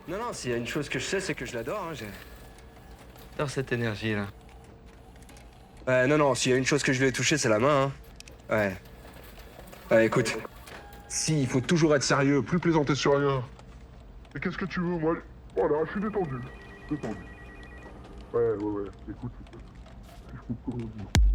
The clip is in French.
Non, non, s'il y a une chose que je sais, c'est que je l'adore, hein, J'adore cette énergie-là. Ouais, non, non, s'il y a une chose que je lui ai touchée, c'est la main, hein. Ouais. Ouais, écoute. Si, il faut toujours être sérieux, plus plaisanter sur rien. Et qu'est-ce que tu veux, moi? Voilà, je suis détendu. Détendu. Ouais, écoute, si je coupe comment dire.